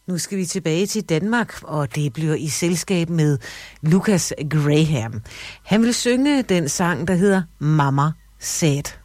Nu skal vi tilbage til Danmark, og det bliver i selskab med Lucas Graham. Han vil synge den sang, der hedder Mama Said.